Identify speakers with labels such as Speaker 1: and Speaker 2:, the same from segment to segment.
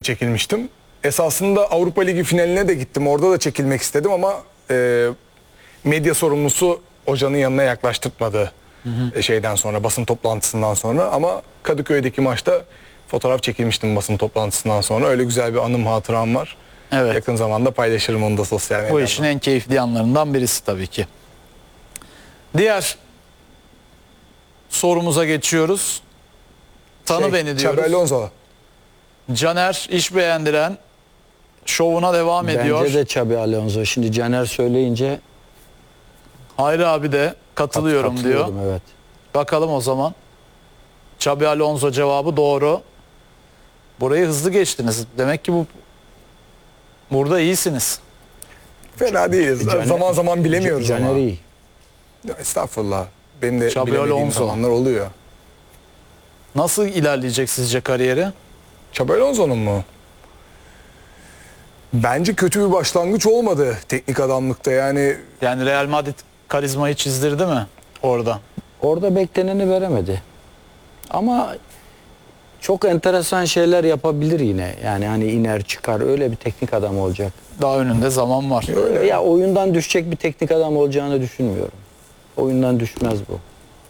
Speaker 1: çekilmiştim. Esasında Avrupa Ligi finaline de gittim. Orada da çekilmek istedim ama medya sorumlusu hocanın yanına yaklaştırtmadı. Şeyden sonra, basın toplantısından sonra. Ama Kadıköy'deki maçta fotoğraf çekilmiştim basın toplantısından sonra. Öyle güzel bir anım, hatıram var.
Speaker 2: Evet.
Speaker 1: Yakın zamanda paylaşırım onu da sosyal medyada.
Speaker 2: Bu işin en keyifli anlarından birisi tabii ki. Diğer sorumuza geçiyoruz. Tanı beni diyoruz.
Speaker 1: Xabi Alonso.
Speaker 2: Caner iş beğendiren şovuna devam ediyor.
Speaker 3: Bence de Xabi Alonso. Şimdi Caner söyleyince
Speaker 2: Hayri abi de katılıyorum diyor.
Speaker 3: katılıyorum, evet.
Speaker 2: Bakalım o zaman. Xabi Alonso cevabı doğru. Burayı hızlı geçtiniz. Demek ki burada iyisiniz.
Speaker 1: Fena değiliz. Zaman zaman bilemiyoruz
Speaker 3: Caner
Speaker 1: ama.
Speaker 3: iyi.
Speaker 1: Ya, estağfurullah. Benim de
Speaker 2: Xabi
Speaker 1: bilemediğim
Speaker 2: Alonso.
Speaker 1: zamanlar oluyor.
Speaker 2: Nasıl ilerleyecek sizce kariyeri?
Speaker 1: Xabi Alonso'nun mu? Bence kötü bir başlangıç olmadı teknik adamlıkta. Yani
Speaker 2: Yani Real Madrid karizmayı çizdirdi mi orada?
Speaker 3: Orada bekleneni veremedi. Ama çok enteresan şeyler yapabilir yine. Yani hani iner çıkar, öyle bir teknik adam olacak.
Speaker 2: Daha önünde zaman var.
Speaker 3: Ya oyundan düşecek bir teknik adam olacağını düşünmüyorum. Oyundan düşmez bu.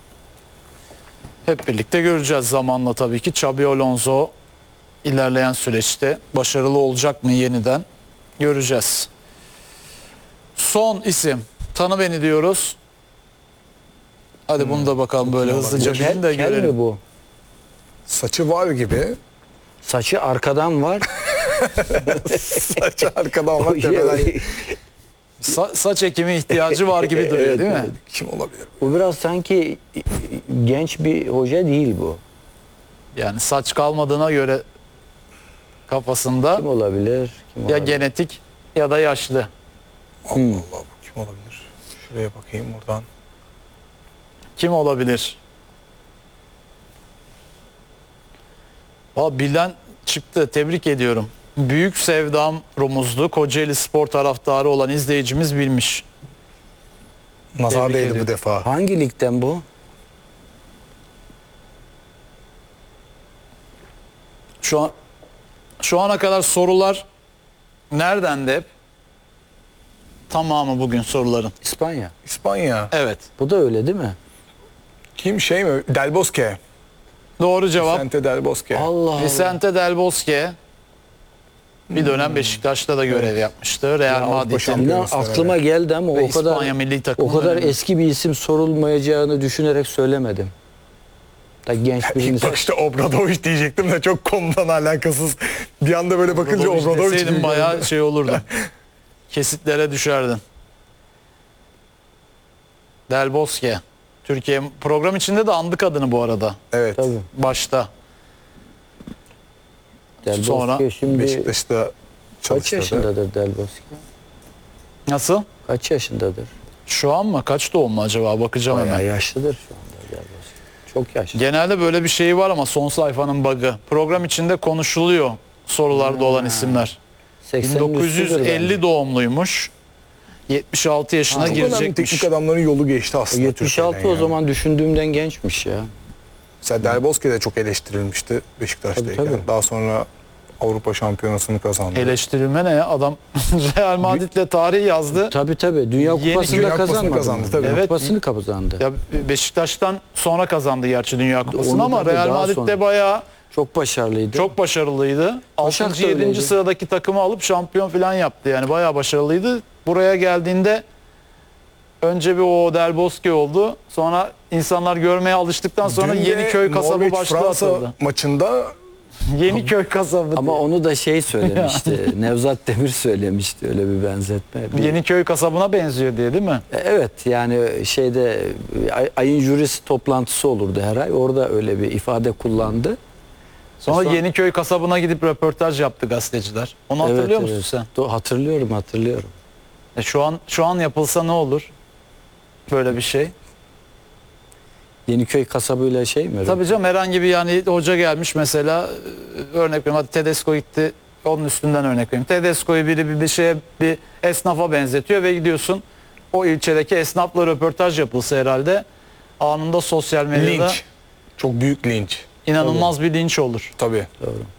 Speaker 2: Hep birlikte göreceğiz zamanla tabii ki. Xabi Alonso ilerleyen süreçte başarılı olacak mı yeniden göreceğiz. Son isim. Tanı beni diyoruz. Hadi bunu da bakalım böyle hızlıca bilin de
Speaker 3: Kel
Speaker 2: görelim.
Speaker 3: mi bu?
Speaker 1: saçı var gibi.
Speaker 3: Saçı arkadan var.
Speaker 1: Saçı arkadan var. tepeden-
Speaker 2: Saç ekimi ihtiyacı var gibi duruyor
Speaker 3: Evet,
Speaker 2: değil mi?
Speaker 3: evet.
Speaker 1: Kim olabilir?
Speaker 3: Bu biraz sanki genç bir hoca değil bu.
Speaker 2: Yani saç kalmadığına göre kafasında
Speaker 3: Kim olabilir? Kim
Speaker 2: ya
Speaker 3: olabilir?
Speaker 2: genetik ya da yaşlı.
Speaker 1: Allah Allah, bu kim olabilir? Şuraya bakayım buradan.
Speaker 2: Kim olabilir? Bilen çıktı. Tebrik ediyorum. Büyük Sevdam Rumuzlu, Kocaeli Spor taraftarı olan izleyicimiz bilmiş.
Speaker 1: Nazar
Speaker 2: Tebrik
Speaker 1: değdi
Speaker 2: ediyorum.
Speaker 1: bu defa.
Speaker 3: Hangi ligden bu?
Speaker 2: Şu ana kadar sorular nereden de hep? Tamamı bugün soruların.
Speaker 3: İspanya.
Speaker 1: İspanya.
Speaker 2: Evet.
Speaker 3: Bu da öyle değil mi?
Speaker 1: Kim şey mi? Del Bosque.
Speaker 2: Doğru cevap.
Speaker 1: Vicente Del Bosque.
Speaker 3: Allah Allah.
Speaker 2: Vicente Del Bosque. Bir dönem Beşiktaş'ta da görev yapmıştı. Real
Speaker 1: Avrupa
Speaker 2: Madrid'in
Speaker 1: şampiyonu.
Speaker 3: İnan aklıma geldi ama
Speaker 2: ve
Speaker 3: o kadar
Speaker 2: İspanya milli
Speaker 3: o
Speaker 2: takımının
Speaker 3: kadar
Speaker 2: önemli.
Speaker 3: eski bir isim sorulmayacağını düşünerek söylemedim. Da genç birini
Speaker 1: İlk başta Obradoviç diyecektim de çok konudan alakasız. Bir anda böyle bakınca Obradoviç
Speaker 2: deseydin
Speaker 1: gibi
Speaker 2: bayağı
Speaker 1: geldi.
Speaker 2: şey olurdu. Kesitlere düşerdin. Del Bosque. Türkiye program içinde de andık adını bu arada.
Speaker 1: Evet.
Speaker 3: tabii.
Speaker 2: Başta.
Speaker 3: Del
Speaker 2: Sonra
Speaker 3: Bosque şimdi
Speaker 1: Beşiktaş'ta
Speaker 3: kaç
Speaker 1: çalıştı.
Speaker 3: yaşındadır Del Bosque?
Speaker 2: Nasıl?
Speaker 3: Kaç yaşındadır?
Speaker 2: Şu an mı? Kaç doğumlu acaba? Bakacağım
Speaker 3: Bayağı
Speaker 2: hemen.
Speaker 3: yaşlıdır şu anda Del Bosque. Çok yaşlı.
Speaker 2: Genelde böyle bir şey var ama son sayfanın bug'ı. Program içinde konuşuluyor sorularda olan isimler.
Speaker 3: 80'in üstüdür
Speaker 2: 1950
Speaker 3: bence.
Speaker 2: doğumluymuş. 76 yaşına
Speaker 1: Çok önemli
Speaker 2: girecekmiş.
Speaker 1: teknik adamların yolu geçti aslında.
Speaker 3: 76
Speaker 1: Türkiye'den
Speaker 3: o
Speaker 1: ya.
Speaker 3: zaman düşündüğümden gençmiş ya.
Speaker 1: Mesela Del Bosque de çok eleştirilmişti Beşiktaş'tayken.
Speaker 3: Tabii, tabii.
Speaker 1: Daha sonra Avrupa Şampiyonası'nı kazandı.
Speaker 2: Eleştirilme ne ya? Adam Real Madrid'le tarih yazdı.
Speaker 3: Tabii tabii. Dünya
Speaker 2: Yeni
Speaker 3: Kupası'nı
Speaker 1: Dünya
Speaker 3: da
Speaker 1: Kupası'nı
Speaker 3: kazanmadı.
Speaker 1: kazandı, tabii.
Speaker 3: Dünya
Speaker 2: Evet.
Speaker 3: Kupası'nı kazandı.
Speaker 2: Ya Beşiktaş'tan sonra kazandı gerçi Dünya Kupası'nı
Speaker 3: Onu
Speaker 2: ama
Speaker 3: da
Speaker 2: Real
Speaker 3: daha
Speaker 2: Madrid'de
Speaker 3: sonra.
Speaker 2: bayağı
Speaker 3: Çok başarılıydı.
Speaker 2: çok başarılıydı. 6.
Speaker 3: Başak da
Speaker 2: 7.
Speaker 3: öyleydi.
Speaker 2: sıradaki takımı alıp şampiyon falan yaptı. Yani bayağı başarılıydı. Buraya geldiğinde önce bir o Del Bosque oldu. Sonra insanlar görmeye alıştıktan sonra
Speaker 1: Dün de
Speaker 2: Yeniköy kasabı
Speaker 1: Norveç
Speaker 2: başlığı
Speaker 1: Fransa
Speaker 2: atıldı.
Speaker 1: maçında
Speaker 2: Yeniköy kasabı
Speaker 3: Ama
Speaker 2: diye.
Speaker 3: onu da şey söylemişti. Nevzat Demir söylemişti öyle bir benzetme.
Speaker 2: Yeniköy kasabına benziyor diye değil mi?
Speaker 3: Evet yani şeyde ayın jürisi toplantısı olurdu her ay. Orada öyle bir ifade kullandı.
Speaker 2: Sonra Yeniköy kasabına gidip röportaj yaptı gazeteciler. Onu hatırlıyor musun sen?
Speaker 3: Hatırlıyorum.
Speaker 2: Şu an yapılsa ne olur? Böyle bir şey.
Speaker 3: Yeniköy kasabıyla şey mi?
Speaker 2: Tabii canım, herhangi bir yani hoca gelmiş mesela, örnek veriyorum, hadi Tedesco gitti, onun üstünden örnek vereyim. Tedesco'yu biri bir esnafa benzetiyor ve gidiyorsun o ilçedeki esnafla röportaj yapılsa herhalde anında sosyal medyada
Speaker 1: linç. Çok büyük linç.
Speaker 2: inanılmaz bir linç olur.
Speaker 1: Tabii.
Speaker 3: Doğru.